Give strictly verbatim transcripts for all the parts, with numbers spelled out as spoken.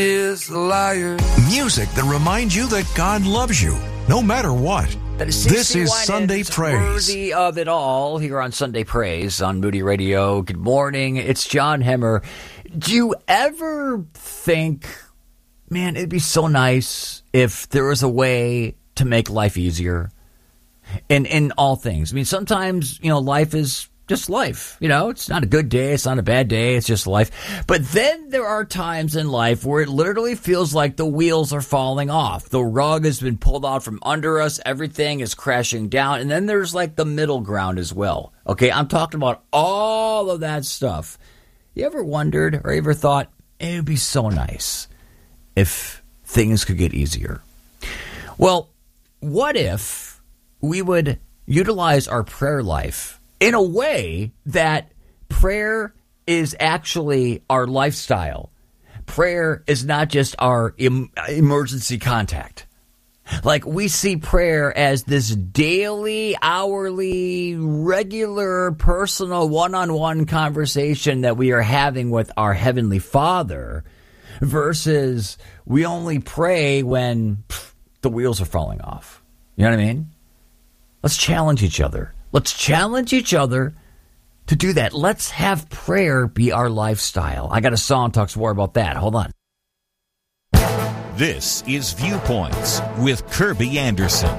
is a liar. Music that reminds you that God loves you, no matter what. Is this is Sunday Praise. Worthy of it all here on Sunday Praise on Moody Radio. Good morning. It's John Hemmer. Do you ever think, man, it'd be so nice if there was a way to make life easier in, in all things? I mean, sometimes, you know, life is just life. You know, it's not a good day. It's not a bad day. It's just life. But then there are times in life where it literally feels like the wheels are falling off. The rug has been pulled out from under us. Everything is crashing down. And then there's like the middle ground as well. Okay, I'm talking about all of that stuff. You ever wondered or ever thought it would be so nice if things could get easier? Well, what if we would utilize our prayer life in a way that prayer is actually our lifestyle? Prayer is not just our em- emergency contact. Like, we see prayer as this daily, hourly, regular, personal, one-on-one conversation that we are having with our Heavenly Father, versus we only pray when pff, the wheels are falling off. You know what I mean? Let's challenge each other. Let's challenge each other to do that. Let's have prayer be our lifestyle. I got a song talks more about that. Hold on. This is Viewpoints with Kirby Anderson.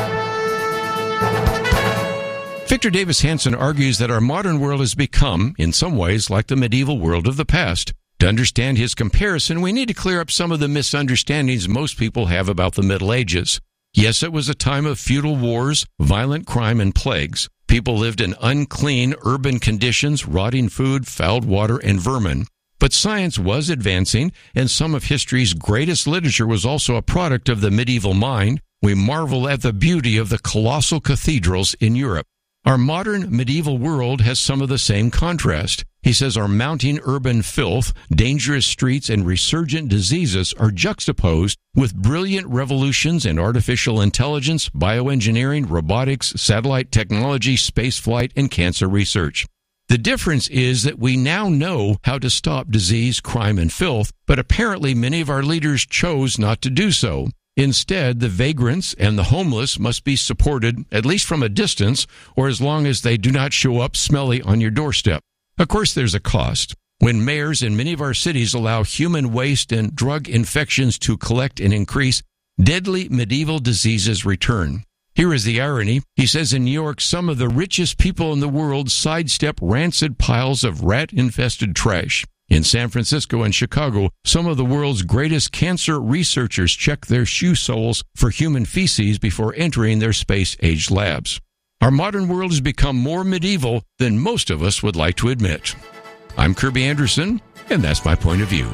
Victor Davis Hanson argues that our modern world has become, in some ways, like the medieval world of the past. To understand his comparison, we need to clear up some of the misunderstandings most people have about the Middle Ages. Yes, it was a time of feudal wars, violent crime, and plagues. People lived in unclean urban conditions, rotting food, foul water, and vermin. But science was advancing, and some of history's greatest literature was also a product of the medieval mind. We marvel at the beauty of the colossal cathedrals in Europe. Our modern medieval world has some of the same contrast. He says our mounting urban filth, dangerous streets, and resurgent diseases are juxtaposed with brilliant revolutions in artificial intelligence, bioengineering, robotics, satellite technology, spaceflight, and cancer research. The difference is that we now know how to stop disease, crime, and filth, but apparently many of our leaders chose not to do so. Instead, the vagrants and the homeless must be supported, at least from a distance, or as long as they do not show up smelly on your doorstep. Of course, there's a cost. When mayors in many of our cities allow human waste and drug infections to collect and increase, deadly medieval diseases return. Here is the irony. He says in New York, some of the richest people in the world sidestep rancid piles of rat-infested trash. In San Francisco and Chicago, some of the world's greatest cancer researchers check their shoe soles for human feces before entering their space-age labs. Our modern world has become more medieval than most of us would like to admit. I'm Kirby Anderson, and that's my point of view.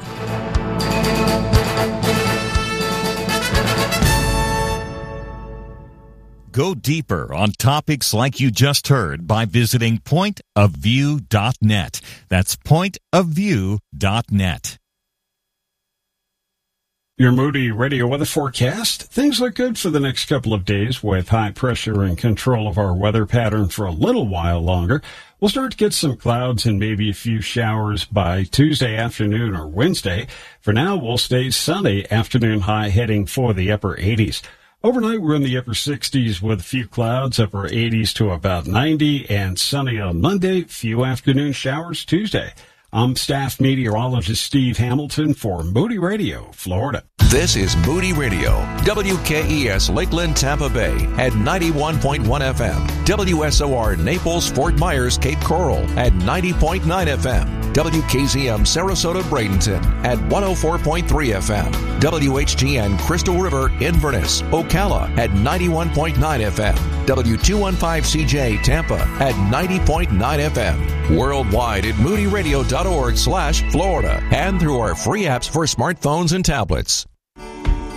Go deeper on topics like you just heard by visiting point of view dot net. That's point of view dot net. Your Moody Radio weather forecast. Things look good for the next couple of days with high pressure and control of our weather pattern for a little while longer. We'll start to get some clouds and maybe a few showers by Tuesday afternoon or Wednesday. For now, we'll stay sunny, afternoon high heading for the upper eighties. Overnight, we're in the upper sixties with a few clouds, upper eighties to about ninety, and sunny on Monday, few afternoon showers Tuesday. I'm staff meteorologist Steve Hamilton for Moody Radio, Florida. This is Moody Radio, W K E S Lakeland, Tampa Bay at ninety-one point one F M, W S O R Naples, Fort Myers, Cape Coral at ninety point nine F M, W K Z M Sarasota, Bradenton at one oh four point three F M, W H G N Crystal River, Inverness, Ocala at ninety-one point nine F M, W two fifteen C J Tampa at ninety point nine F M, worldwide at moody radio dot org slash Florida, and through our free apps for smartphones and tablets.